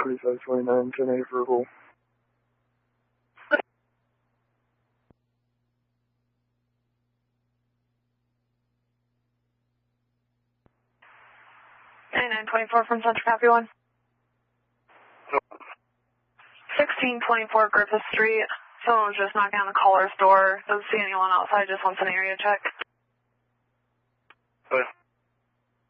3529, 10-8 verbal. Hey, 924 from Central Copy 1. 1624 Griffith Street. Someone was just knocking on the caller's door. Doesn't see anyone outside, just wants an area check. Okay.